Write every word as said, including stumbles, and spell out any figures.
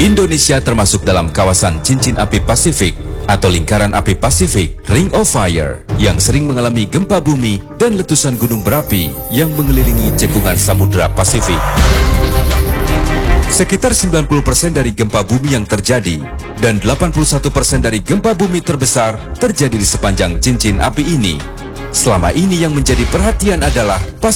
Indonesia termasuk dalam kawasan cincin api Pasifik atau lingkaran api Pasifik, Ring of Fire, yang sering mengalami gempa bumi dan letusan gunung berapi yang mengelilingi cekungan Samudra Pasifik. Sekitar sembilan puluh persen dari gempa bumi yang terjadi dan delapan puluh satu persen dari gempa bumi terbesar terjadi di sepanjang cincin api ini. Selama ini yang menjadi perhatian adalah